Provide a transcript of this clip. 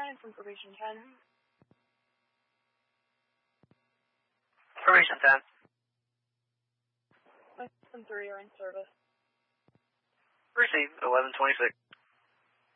County from Probation 10. Probation 10. License 3 are in service. Received, 1126.